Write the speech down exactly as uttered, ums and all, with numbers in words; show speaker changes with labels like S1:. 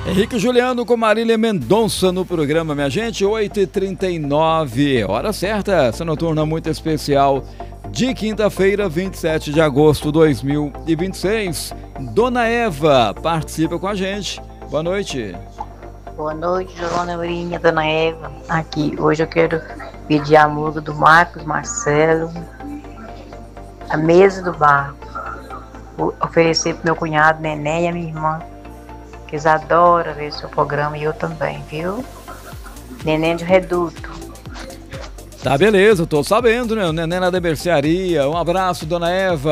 S1: Henrique Juliano com Marília Mendonça no programa, minha gente, oito e trinta e nove, hora certa, essa noturna muito especial de quinta-feira, vinte e sete de agosto de dois mil e vinte e seis. Dona Eva participa com a gente. Boa noite.
S2: Boa noite, Dona Eurinha, Dona Eva. Aqui, hoje eu quero pedir a música do Marcos Marcelo, A Mesa do Bar. Vou oferecer pro meu cunhado, Neném, e a minha irmã, que eles adoram ver o seu programa, e eu também, viu? Neném de Reduto.
S1: Tá, beleza, tô sabendo, né? O Neném na Mercearia. Um abraço, Dona Eva.